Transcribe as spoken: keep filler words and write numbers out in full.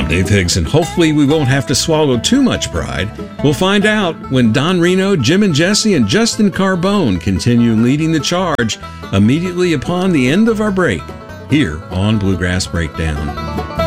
Dave Higgs, and hopefully we won't have to swallow too much pride. We'll find out when Don Reno, Jim and Jesse, and Justin Carbone continue leading the charge immediately upon the end of our break here on Bluegrass Breakdown.